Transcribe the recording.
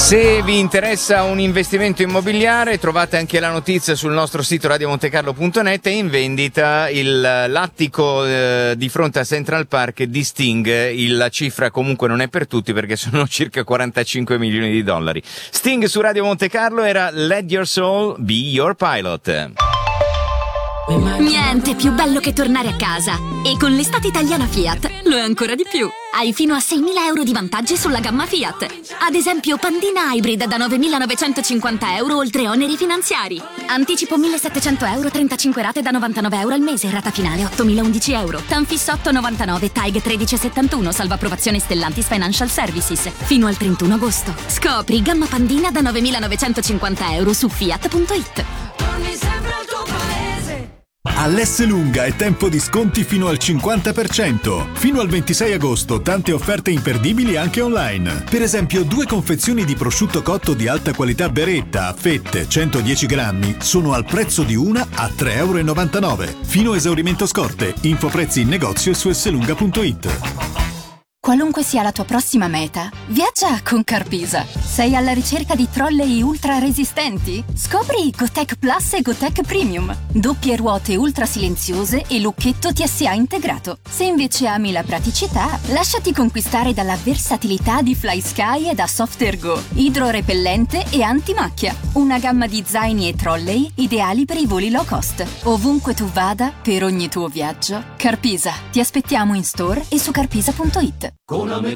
Se vi interessa un investimento immobiliare, trovate anche la notizia sul nostro sito radiomontecarlo.net. È in vendita l'attico di fronte a Central Park di Sting. La cifra comunque non è per tutti perché sono circa 45 milioni di dollari. Sting su Radio Monte Carlo era Let Your Soul Be Your Pilot. Niente più bello che tornare a casa. E con l'estate italiana Fiat lo è ancora di più. Hai fino a 6.000 euro di vantaggi sulla gamma Fiat. Ad esempio Pandina Hybrid da 9.950 euro oltre oneri finanziari. Anticipo 1.700 euro, 35 rate da 99 euro al mese, rata finale 8.011 euro. Tanfis 8,99, TAG 13,71, salvo approvazione Stellantis Financial Services. Fino al 31 agosto. Scopri gamma Pandina da 9.950 euro su Fiat.it. All'Esselunga è tempo di sconti fino al 50%. Fino al 26 agosto tante offerte imperdibili anche online. Per esempio 2 confezioni di prosciutto cotto di alta qualità Beretta a fette 110 grammi sono al prezzo di una a 3,99 euro. Fino a esaurimento scorte. Info prezzi in negozio e su esselunga.it. Qualunque sia la tua prossima meta, viaggia con Carpisa. Sei alla ricerca di trolley ultra resistenti? Scopri GoTech Plus e GoTech Premium. Doppie ruote ultra silenziose e lucchetto TSA integrato. Se invece ami la praticità, lasciati conquistare dalla versatilità di FlySky e da SoftErgo. Idrorepellente e antimacchia. Una gamma di zaini e trolley ideali per i voli low cost. Ovunque tu vada, per ogni tuo viaggio, Carpisa. Ti aspettiamo in store e su carpisa.it.